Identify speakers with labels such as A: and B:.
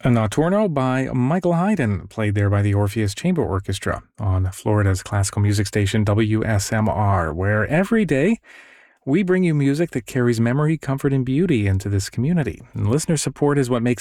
A: A Notturno by Michael Haydn, played there by the Orpheus Chamber Orchestra on Florida's classical music station WSMR, where every day we bring you music that carries memory, comfort, and beauty into this community. And listener support is what makes